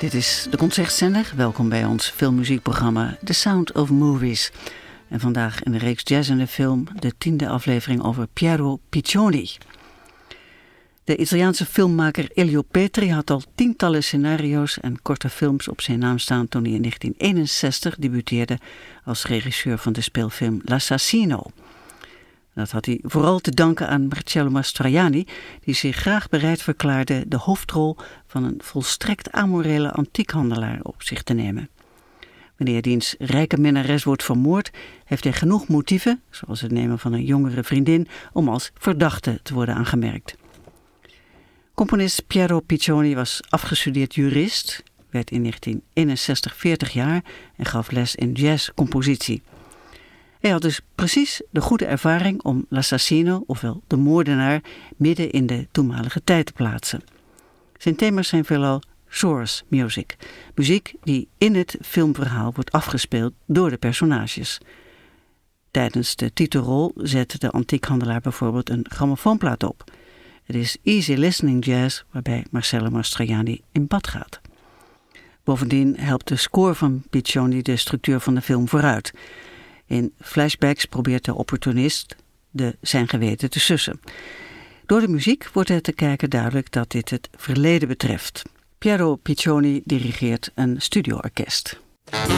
Dit is de Concertzender. Welkom bij ons filmmuziekprogramma The Sound of Movies. En vandaag in de reeks Jazz in de Film de 10e aflevering over Piero Piccioni. De Italiaanse filmmaker Elio Petri had al tientallen scenario's en korte films op zijn naam staan toen hij in 1961 debuteerde als regisseur van de speelfilm L'Assassino. Dat had hij vooral te danken aan Marcello Mastroianni, die zich graag bereid verklaarde de hoofdrol van een volstrekt amorele antiekhandelaar op zich te nemen. Wanneer diens rijke minnares wordt vermoord, heeft hij genoeg motieven, zoals het nemen van een jongere vriendin, om als verdachte te worden aangemerkt. Componist Piero Piccioni was afgestudeerd jurist, werd in 1961 40 jaar en gaf les in jazzcompositie. Hij had dus precies de goede ervaring om L'Assassino, ofwel de moordenaar, midden in de toenmalige tijd te plaatsen. Zijn thema's zijn veelal source music, muziek die in het filmverhaal wordt afgespeeld door de personages. Tijdens de titelrol zet de antiekhandelaar bijvoorbeeld een grammofoonplaat op. Het is easy listening jazz waarbij Marcello Mastroianni in bad gaat. Bovendien helpt de score van Piccioni de structuur van de film vooruit. In flashbacks probeert de opportunist zijn geweten te sussen. Door de muziek wordt het te kijken duidelijk dat dit het verleden betreft. Piero Piccioni dirigeert een studioorkest.